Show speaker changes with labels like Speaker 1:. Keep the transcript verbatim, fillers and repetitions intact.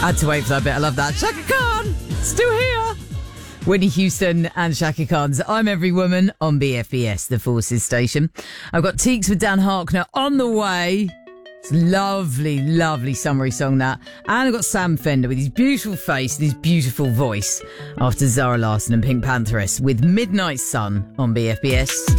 Speaker 1: Had to wait for that bit. I love that. Shaka Khan, still here. Whitney Houston and Shaka Khan's I'm Every Woman on B F B S, the Forces station. I've got Teeks with Dan Harkner on the way. It's a lovely, lovely summery song, that. And I've got Sam Fender with his beautiful face and his beautiful voice after Zara Larsson and Pink Pantheress with Midnight Sun on B F B S.